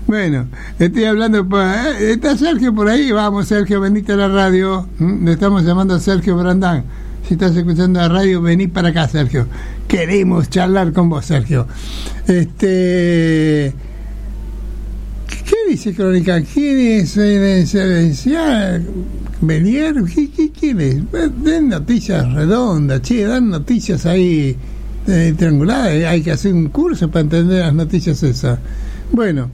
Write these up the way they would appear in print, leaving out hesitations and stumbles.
Bueno, estoy hablando está Sergio por ahí. Vamos, Sergio, venite a la radio. Le estamos llamando a Sergio Brandán. Si estás escuchando la radio, vení para acá, Sergio. Queremos charlar con vos, Sergio. ¿Qué dice Crónica? ¿Quién es? ¿Belier? ¿Quién es? Den noticias redondas, dan noticias ahí triangulares. Hay que hacer un curso para entender las noticias esas. Bueno,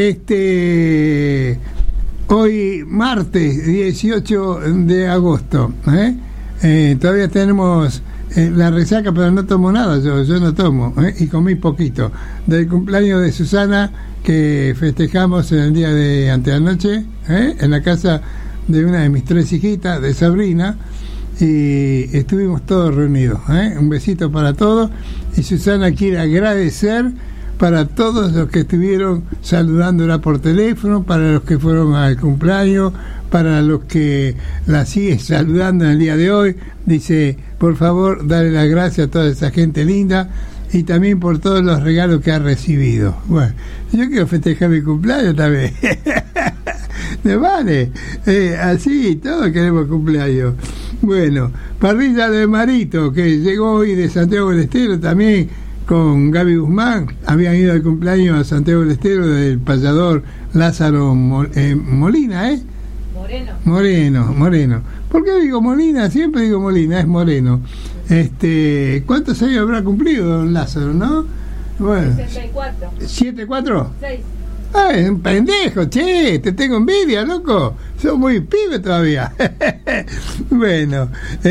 hoy martes 18 de agosto, todavía tenemos la resaca, pero no tomo nada, yo no tomo, y comí poquito. Del cumpleaños de Susana, que festejamos en el día de anteanoche, en la casa de una de mis 3 hijitas, de Sabrina, y estuvimos todos reunidos. Un besito para todos, y Susana quiere agradecer para todos los que estuvieron saludándola por teléfono, para los que fueron al cumpleaños, para los que la siguen saludando en el día de hoy. Dice, por favor, dale las gracias a toda esa gente linda y también por todos los regalos que ha recibido. Bueno, yo quiero festejar mi cumpleaños también. ¿Me vale? Así, todos queremos cumpleaños. Bueno, parrilla de Marito, que llegó hoy de Santiago del Estero también, con Gaby Guzmán. Habían ido al cumpleaños a Santiago del Estero del payador Lázaro Molina, Moreno. ¿Por qué digo Molina? Siempre digo Molina, es Moreno. ¿Cuántos años habrá cumplido don Lázaro, no? Bueno, 64. ¿74? 6. Ah, es un pendejo, che, te tengo envidia, loco. Soy muy pibe todavía. Bueno,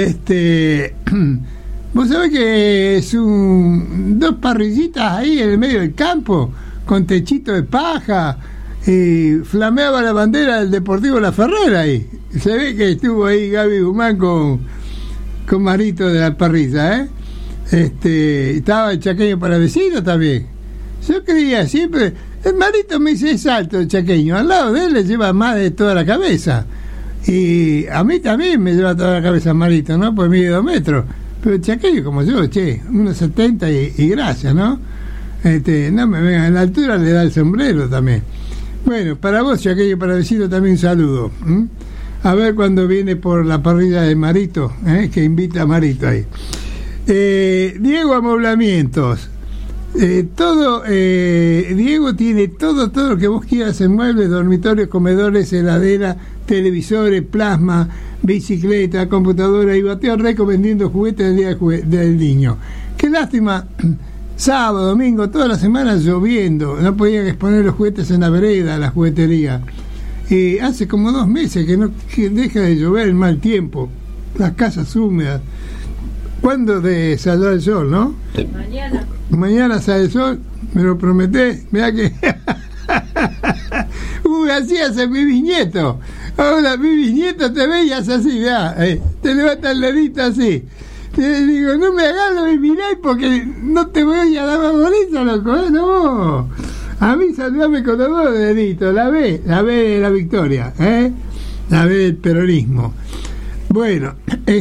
vos sabés que es dos parrillitas ahí en el medio del campo, con techito de paja, y flameaba la bandera del Deportivo La Ferrera ahí. Se ve que estuvo ahí Gaby Guzmán con Marito de la parrilla, estaba el chaqueño paravecino también. Yo creía siempre, el Marito me dice, es alto el chaqueño, al lado de él le lleva más de toda la cabeza. Y a mí también me lleva toda la cabeza Marito, ¿no? Pues mide 2 metros. Pero el chaqueño como yo, 1,70 y gracias, ¿no? No me vengan, en la altura le da el sombrero también. Bueno, para vos, chaqueño, para decirlo también un saludo. A ver cuando viene por la parrilla de Marito, que invita a Marito ahí. Diego Amoblamientos. Diego tiene todo lo que vos quieras en muebles, dormitorios, comedores, heladera, televisores, plasma, bicicleta, computadora y bateo récord vendiendo juguetes del día del niño. Qué lástima, sábado, domingo, toda la semana lloviendo, no podían exponer los juguetes en la vereda, la juguetería. Hace como 2 meses que deja de llover el mal tiempo, las casas húmedas. ¿Cuándo saldrá el sol, no? Mañana sale el sol, me lo prometés, mirá que... así hace mi bisnieto. Ahora mi bisnieto te veías así, mirá, te levanta el dedito así. Te digo, no me hagas lo de mirar porque no te voy a dar bolita, loco, no. A mí saludame con los 2 deditos, la B de la victoria, la B del peronismo. Bueno,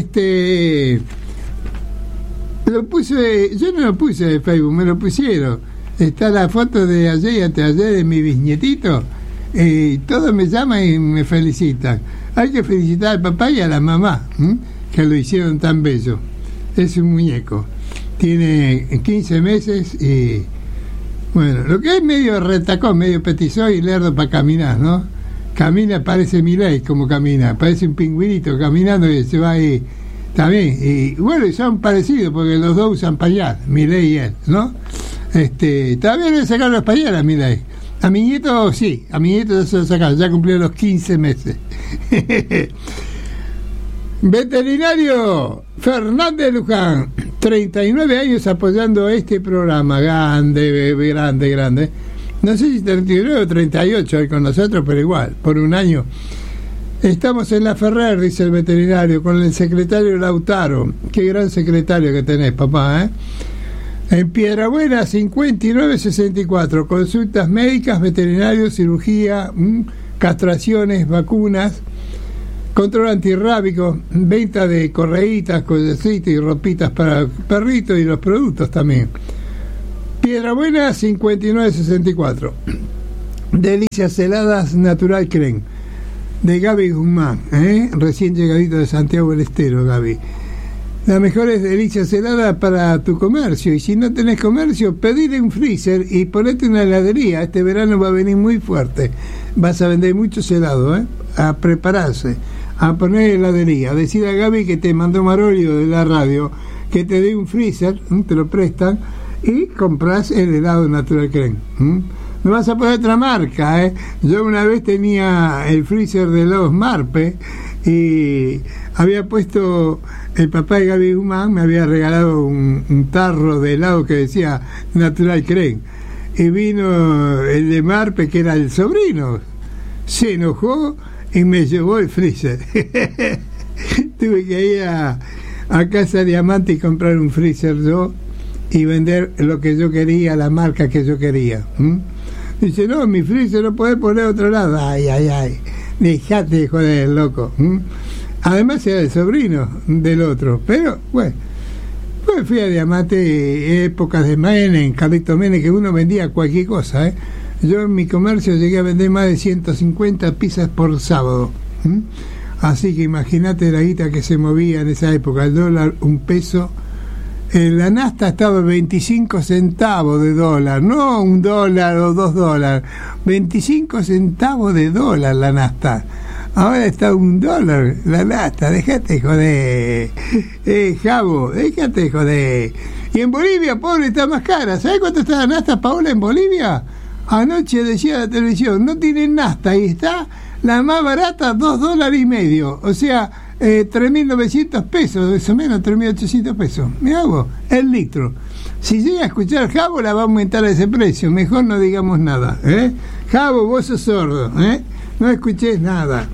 lo puse, yo no lo puse de Facebook, me lo pusieron. Está la foto de ayer y anteayer de mi bisnietito. Todos me llaman y me felicitan. Hay que felicitar al papá y a la mamá, que lo hicieron tan bello. Es un muñeco. Tiene 15 meses y... Bueno, lo que es medio retacón, medio petizón y lerdo para caminar, ¿no? Camina, parece Milei como camina. Parece un pingüinito caminando y se va ahí también. Y bueno, y son parecidos porque los dos usan pañal, Milei y él, ¿no? Todavía no le sacaron los pañales a Milei. A mi nieto sí, a mi nieto ya se lo sacaron, ya cumplió los 15 meses. Veterinario Fernández Luján, 39 años apoyando este programa, grande. No sé si 39 o 38 hay con nosotros, pero igual, por un año. Estamos en La Ferrer, dice el veterinario, con el secretario Lautaro. Qué gran secretario que tenés, papá, En Piedrabuena 5964, consultas médicas, veterinarios, cirugía, castraciones, vacunas, control antirrábico, venta de correitas, collecitas y ropitas para perritos y los productos también. Piedrabuena 5964. delicias heladas Natural Creme, de Gaby Guzmán, recién llegadito de Santiago del Estero, Gaby. Las mejores delicias heladas para tu comercio, y si no tenés comercio, pedile un freezer y ponete una heladería. Este verano va a venir muy fuerte, vas a vender muchos helados, a prepararse, a poner heladería. Decir a Gaby que te mandó Marolio de la radio que te dé un freezer, te lo prestan, y compras el helado Natural Creme. No vas a poner otra marca, Yo una vez tenía el freezer de helados Marpe y había puesto, el papá de Gaby Guzmán me había regalado un tarro de helado que decía Natural Creme, y vino el de Marpe, que era el sobrino, se enojó y me llevó el freezer. Tuve que ir a Casa Diamante y comprar un freezer yo y vender lo que yo quería, la marca que yo quería. Dice, no, mi freezer no puede poner otro lado. Ay, dejate de joder, loco. Además era el sobrino del otro, pero bueno, pues fui a Diamante, épocas de Menem, Carlito Menem, que uno vendía cualquier cosa. Yo en mi comercio llegué a vender más de 150 pizzas por sábado. Así que imagínate la guita que se movía en esa época, el dólar, $1. La nafta estaba 25 centavos de dólar, no $1 o $2, 25 centavos de dólar la nafta. Ahora está $1 la nafta, déjate joder. Javo, déjate joder. Y en Bolivia, pobre, está más cara. ¿Sabes cuánto está la nafta, Paola, en Bolivia? Anoche decía la televisión, no tienen nafta y está la más barata, $2.50. O sea, 3.900 pesos, eso menos, 3.800 pesos. Mirá vos, el litro. Si llega a escuchar Javo, la va a aumentar a ese precio. Mejor no digamos nada. Javo, vos sos sordo. No escuchés nada.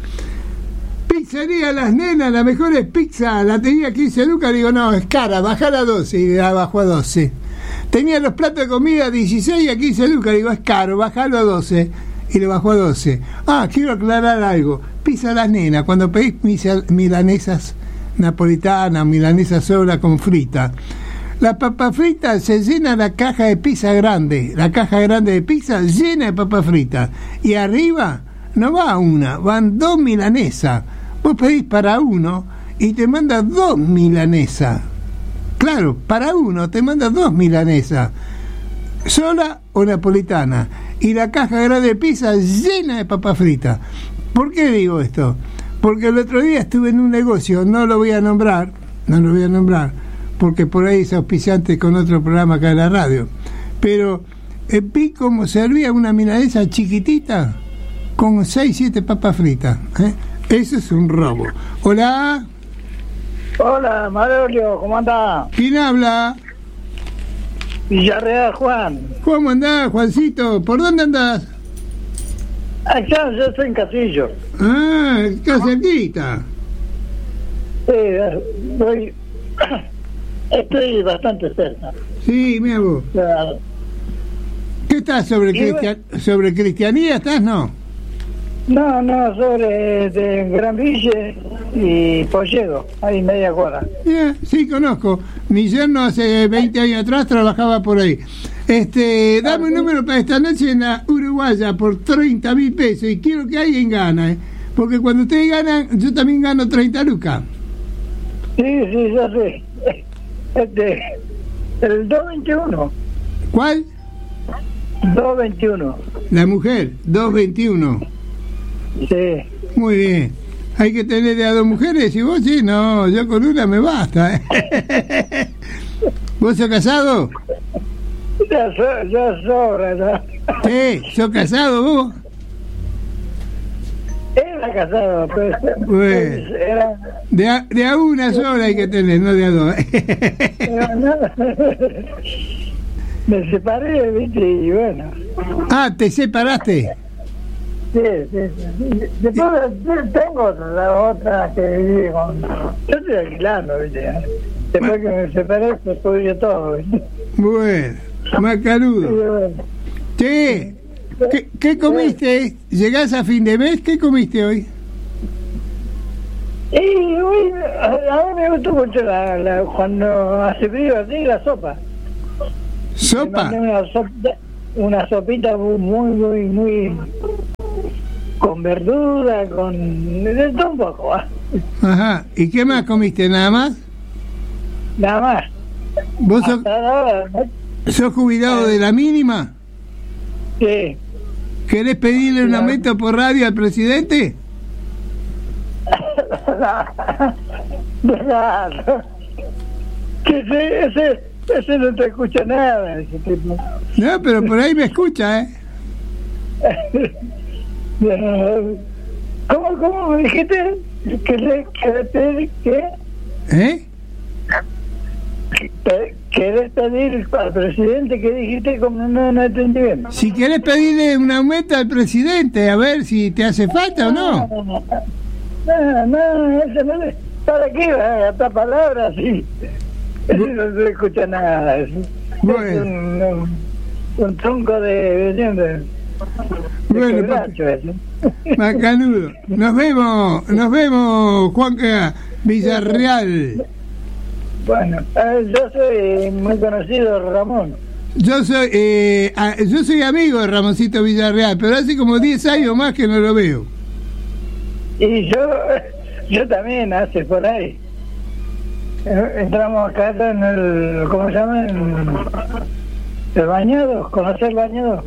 Pizzería Las Nenas, la mejor es pizza. La tenía 15 lucas, digo, no, es cara, bajala a 12. Y la bajó a 12. Tenía los platos de comida 16 a 15 lucas, digo, es caro, bajalo a 12. Y le bajó a 12. Quiero aclarar algo. Pizza Las Nenas, cuando pedís milanesas napolitanas, milanesas sola con frita, la papa frita se llena la caja de pizza grande. La caja grande de pizza llena de papa frita. Y arriba no va una, van 2 milanesas. Vos pedís para uno y te manda 2 milanesas. Claro, para uno te manda 2 milanesas. Sola o napolitana. Y la caja grande de pizza llena de papa frita. ¿Por qué digo esto? Porque el otro día estuve en un negocio, no lo voy a nombrar, porque por ahí es auspiciante con otro programa acá en la radio, pero vi cómo servía una milanesa chiquitita con 6-7 papas fritas. Eso es un robo. Hola. Hola, Marolio, ¿cómo andás? ¿Quién habla? Villarreal, Juan. ¿Cómo andás, Juancito? ¿Por dónde andás? Acá, yo estoy en Casillo. Está cerquita. Estoy bastante cerca. Sí, mira vos. Claro. ¿Qué estás sobre cristianía? ¿Estás, no? No, sobre de Gran Ville y Polledo, ahí media cuadra. Sí, conozco. Mi yerno hace 20 años atrás trabajaba por ahí. Dame un número para esta noche en la Uruguaya por 30.000 pesos y quiero que alguien gane, porque cuando ustedes ganan, yo también gano 30 lucas. Sí, ya sé. El 221. ¿Cuál? 221. La mujer, 221. Sí. Muy bien. Hay que tener a 2 mujeres y vos, sí, no, yo con una me basta. ¿Vos sos casado? Ya sobra, ¿no? ¿Sos casado vos? Era casado, pero bueno, era... de a una sola hay que tener, no de a 2. Me separé, ¿viste? Y bueno. ¿Te separaste? Sí. Después tengo la otra que vive con... Yo estoy alquilando, ¿viste? Después que me separé, se pudrió todo, ¿viste? Bueno, macarudo. Sí, bueno. Che, ¿qué comiste? ¿Llegás a fin de mes? ¿Qué comiste hoy? Y hoy, a mí me gustó mucho cuando hace frío así, la sopa. ¿Sopa? una sopita muy con verdura, de todo un poco. Ajá. ¿Y qué más comiste? ¿Nada más? Nada más. ¿Vos sos, Hasta ahora, sos jubilado de la mínima? sí. ¿Querés pedirle un aumento por radio al presidente? Que ese no te escucha nada, ese tipo. No, pero por ahí me escucha, ¿eh? ¿Cómo me dijiste? ¿Eh? ¿Querés pedir al presidente? ¿Qué dijiste? Como no entendí bien. Si querés pedirle un aumento al presidente, a ver si te hace falta o no. No, eso no es. ¿Para qué vas a gastar palabras? Sí. Eso no se escucha nada. Bueno. Es un tronco de Bueno, quebracho, eso. Macanudo. Nos vemos, Juanca Villarreal. Bueno, yo soy muy conocido, Ramón. Yo soy amigo de Ramoncito Villarreal, pero hace como 10 años más que no lo veo. Y yo también, hace por ahí. Entramos acá en el, ¿cómo se llama? El Bañado, ¿conocer el Bañado?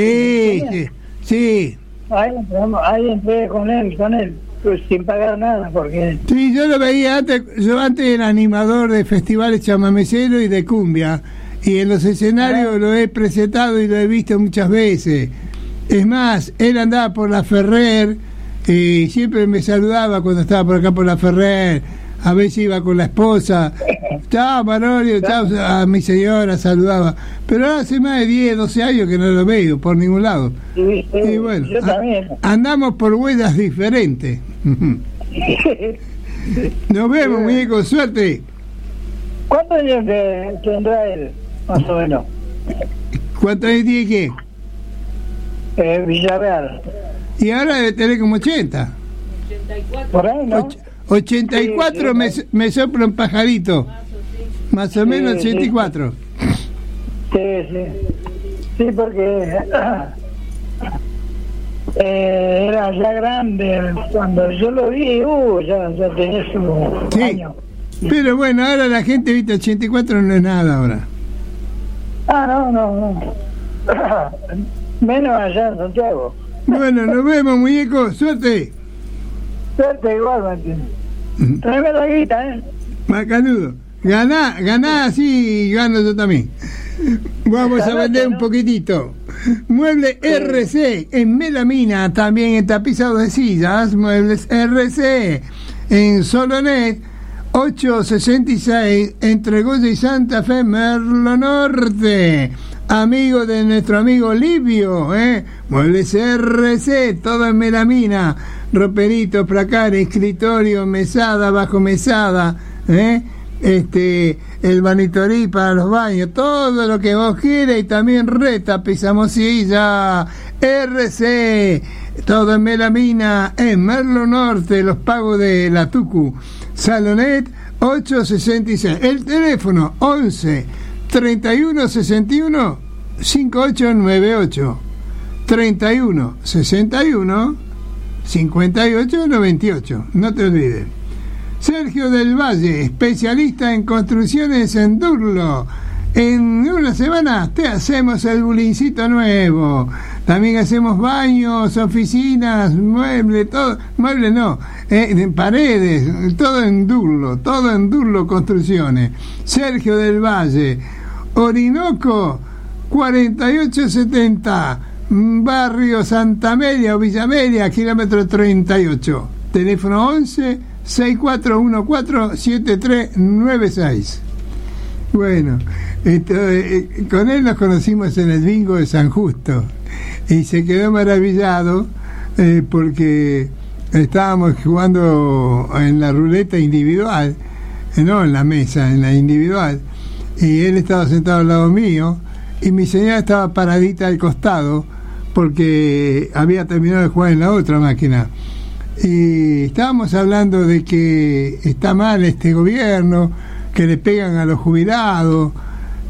Sí. Ahí entré con él, pues, sin pagar nada, porque... Sí, yo lo veía antes, yo antes era animador de festivales chamameceros y de cumbia, y en los escenarios lo he presentado y lo he visto muchas veces. Es más, él andaba por la Ferrer, y siempre me saludaba cuando estaba por acá por la Ferrer, a veces iba con la esposa, chao Manolio, chao a mi señora, saludaba, pero hace más de 10, 12 años que no lo veo por ningún lado. Sí, y bueno, yo también. Andamos por huellas diferentes. Nos vemos, muñeco, suerte. ¿Cuántos años tendrá él, más o menos? ¿Cuántos años tiene qué? Villarreal. Y ahora debe tener como 80. 84. Por ahí, ¿no? 84 sí, me sopla un pajarito. Más o menos 84. Sí, porque era ya grande. Cuando yo lo vi, ya tenía su año. Pero bueno, ahora la gente, viste, 84 no es nada ahora. No. Menos allá en Santiago. Bueno, nos vemos, muñeco, suerte. Suerte igualmente. Tráeme la guita, Macanudo. Ganá así y gano yo también. Vamos a vender un poquitito. Mueble RC en melamina, también en tapizado de sillas. Muebles RC en Solonet 866 entre Goya y Santa Fe, Merlo Norte. Amigo de nuestro amigo Livio, Muebles RC, todo en melamina, roperitos, placares, escritorio, mesada, bajo mesada, el vanitorí para los baños, todo lo que vos quieras, y también retapizamos silla RC, todo en melamina, en Merlo Norte, los pagos de la Tucu, Salonet 866, el teléfono 11 31 61 5898 31 61 58 98. No te olvides. Sergio del Valle, especialista en construcciones en Durlo. En una semana te hacemos el bulincito nuevo. También hacemos baños, oficinas, muebles, todo. Muebles no, paredes, todo en Durlo Construcciones. Sergio del Valle, Orinoco 4870, barrio Santa Media o Villa Media, kilómetro 38. Teléfono 11 6414 7396. Bueno, con él nos conocimos en el bingo de San Justo y se quedó maravillado porque estábamos jugando en la ruleta individual, no en la mesa, en la individual, y él estaba sentado al lado mío y mi señora estaba paradita al costado porque había terminado de jugar en la otra máquina. Y estábamos hablando de que está mal este gobierno, que le pegan a los jubilados,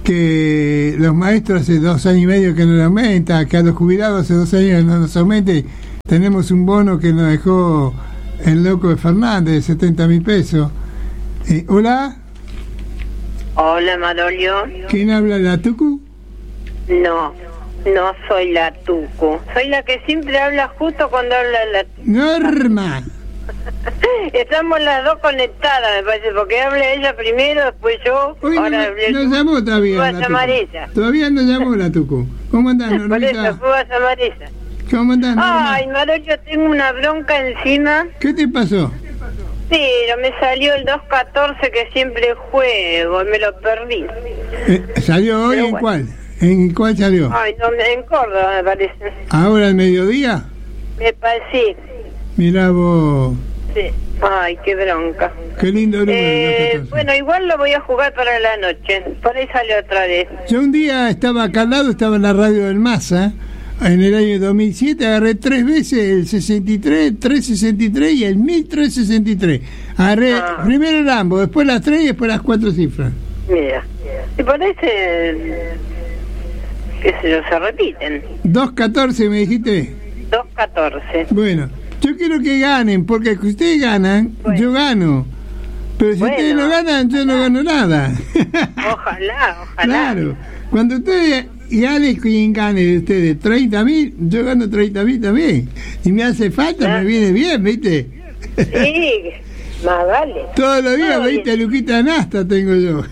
que los maestros hace 2 años y medio que no lo aumenta, que a los jubilados hace 2 años no nos aumente. Tenemos un bono que nos dejó el loco de Fernández de 70.000 pesos. Hola. Hola, Manolio. ¿Quién habla, la Tucu? No soy la Tucu. Soy la que siempre habla justo cuando habla la Tucu. Norma. Estamos las dos conectadas, me parece, porque habla ella primero, después yo. Hoy ahora no llamó todavía. Fue a llamar ella. Todavía no llamó la Tucu. ¿Cómo andás, Por Normita? eso fue a llamar ella. ¿Cómo andás, Norma? Ay, Manolio, tengo una bronca encima. ¿Qué te pasó? Pero me salió el 214 que siempre juego, me lo perdí. ¿Salió hoy? Pero ¿En bueno. cuál? ¿En cuál salió? Ay, no, en Córdoba me parece. ¿Ahora al mediodía? Me parece. Mirá vos. Sí. Ay, qué bronca. Qué lindo número. 214. Bueno, igual lo voy a jugar para la noche. Por ahí sale otra vez. Yo un día estaba acá al lado, estaba en la radio del Massa, en el año 2007, agarré 3 veces el 63, 363 y el 1363. Agarré primero el ambos, después las 3 y después las 4 cifras. Mira. Y por ahí qué sé yo, se repiten. 214 me dijiste. 214. Bueno, yo quiero que ganen, porque si ustedes ganan, Bueno. yo gano. Pero si Bueno. ustedes no ganan, yo no gano nada. Ojalá. Claro. Cuando ustedes ganen, quien gane de ustedes 30.000, yo gano 30.000 también. Y me hace falta, me viene bien, ¿viste? Sí, más vale. Todos los días Todo 20 bien. luquitas nasta tengo yo.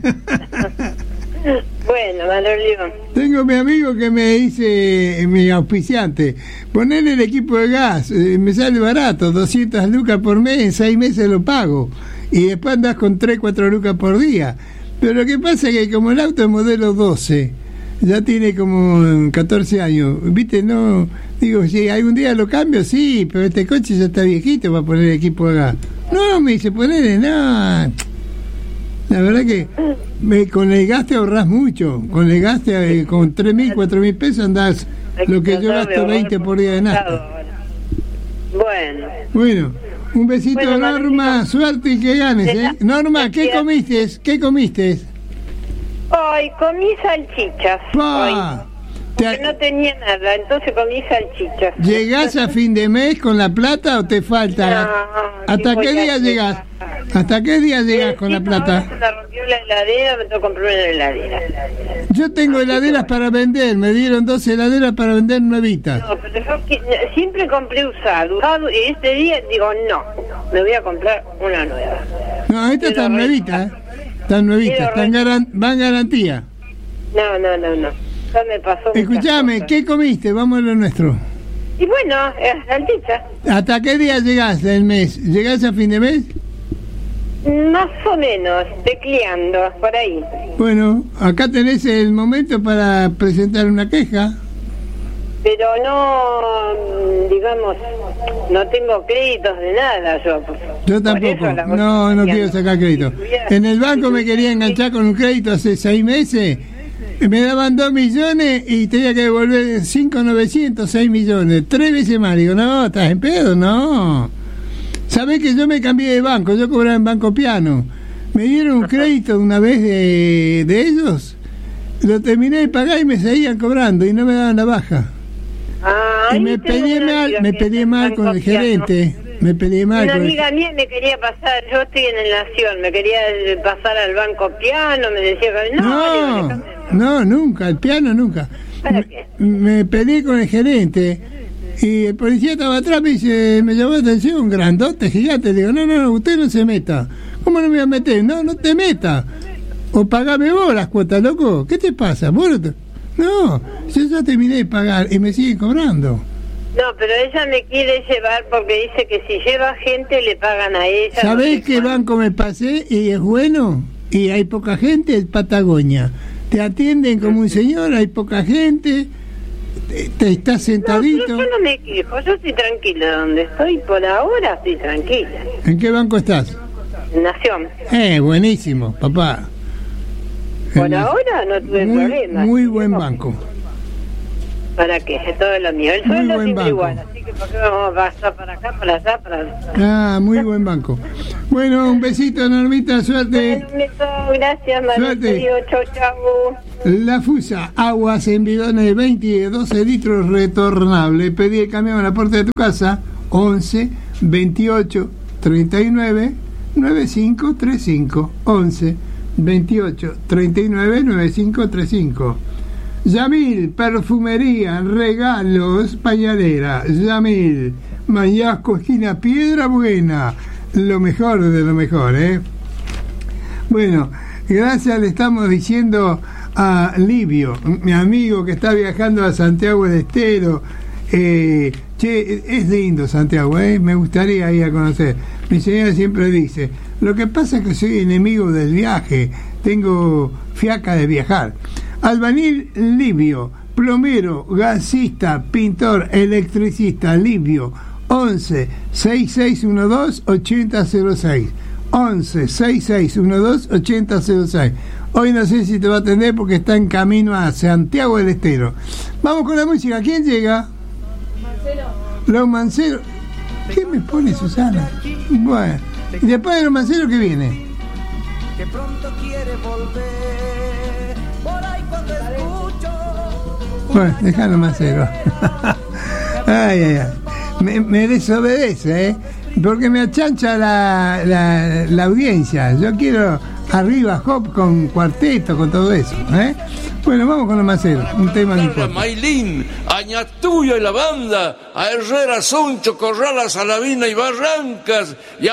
Bueno, Manolio. Tengo mi amigo que me dice, mi auspiciante, ponerle el equipo de gas, me sale barato, 200 lucas por mes, en 6 meses lo pago. Y después andás con 3, 4 lucas por día. Pero lo que pasa es que como el auto es modelo 12, ya tiene como 14 años, ¿viste? No, digo, si algún día lo cambio, sí, pero este coche ya está viejito para poner equipo de gas. No, me dice, ponele, no. La verdad que con el gas te ahorrás mucho. Con el gas, con 3.000, 4.000 pesos andás lo que yo gasto 20 por día de nafta. Bueno. Bueno, un besito, Bueno, Norma, Manolito. suerte y que ganes, ¿eh? Norma, ¿qué Gracias. comiste? ¿Qué comiste? Ay, comí salchichas. Pa, Hoy, porque no tenía nada, entonces comí salchichas. ¿Llegás a fin de mes con la plata o te falta? No, ¿Hasta sí qué voy a día llegás? llegar. ¿Hasta qué día llegás con la Encima ahora plata? se me rompió la heladera, me tengo que comprar una heladera. Yo tengo heladeras para vender, me dieron 2 heladeras para vender nuevitas. No, pero yo siempre compré usado, y este día digo, no, me voy a comprar una nueva. No, estas están nuevitas, están nuevitas, van garantía. No, ya me pasó. muchas Escuchame, cosas. ¿qué comiste? Vamos a lo nuestro. Y bueno, salchicha. ¿Hasta qué día llegás del mes? ¿Llegás a fin de mes? Más o menos, tecleando, por ahí. Bueno, acá tenés el momento para presentar una queja. Pero no, digamos, no tengo créditos de nada yo. Yo Por eso tampoco, la voy no quiero tecleando. sacar crédito. Si tuviera- En el banco me quería enganchar con un crédito hace 6 meses, me daban 2 millones y tenía que devolver 5.900, 6 millones, 3 veces más. Digo, no, estás en pedo, no. ¿Sabés que yo me cambié de banco? Yo cobraba en Banco Piano. Me dieron un crédito una vez de ellos, lo terminé de pagar y me seguían cobrando y no me daban la baja. Ah, Y me ahí tengo peleé una mal, amiga me que peleé está mal en con el Banco Piano. gerente, me peleé mal Una con el amiga mía me quería pasar, yo estoy en el Nación, me quería pasar al Banco Piano, me decía que No, nunca, el piano nunca. ¿Para qué? Me peleé con el gerente y el policía estaba atrás, me llamó la atención, grandote, gigante. Le digo, no, usted no se meta. ¿Cómo no me voy a meter? No te metas. O pagame vos las cuotas, loco. ¿Qué te pasa? No, yo ya terminé de pagar y me siguen cobrando. No, pero ella me quiere llevar porque dice que si lleva gente le pagan a ella. ¿Sabés no sé qué cuánto. banco me pasé y es bueno? Y hay poca gente, es Patagonia. Te atienden como un señor, hay poca gente, te estás No, sentadito. pero yo no me quejo, yo estoy tranquila donde estoy, por ahora estoy tranquila. ¿En qué banco estás? Nación. Buenísimo, papá. Por ahora no tuve problema. Muy buen banco. ¿Para qué? Es todo lo mío. El Muy sueldo buen siempre banco. igual, así que ¿por qué vamos a gastar para acá, para allá, para allá? Ah, muy buen banco. Bueno, un besito, Normita, suerte. Bueno, gracias, Suerte. María. Chau, chau. La Fusa, aguas en bidones de 20 y de 12 litros retornable. Pedí el camión a la puerta de tu casa, 11 28 39 9535. 11 28 39 9535. Yamil, perfumería, regalos, pañalera. Yamil, Mañasco, esquina Piedra Buena. Lo mejor de lo mejor, ¿eh? Bueno, gracias le estamos diciendo a Livio, mi amigo que está viajando a Santiago del Estero. Che, es lindo Santiago, me gustaría ir a conocer. Mi señora siempre dice, lo que pasa es que soy enemigo del viaje, tengo fiaca de viajar. Albañil Livio, plomero, gasista, pintor, electricista, Livio, 11 6612 8006. 11 6612 8006. Hoy no sé si te va a atender porque está en camino a Santiago del Estero. Vamos con la música. ¿Quién llega? Los Manceros. ¿Qué me pone Susana? Bueno, y después de Los Manceros, ¿qué viene? Que pronto quiere volver. Por ahí cuando escucho. Bueno, deja Los Manceros. Ay, ay, ay. Me desobedece, porque me achancha la audiencia. Yo quiero arriba Hop con cuarteto, con todo eso, Bueno, vamos con Los Manceros, un tema de Mailín, Añatuya y la banda, a Herrera, Soncho, Corrales, Salavina y Barrancas, y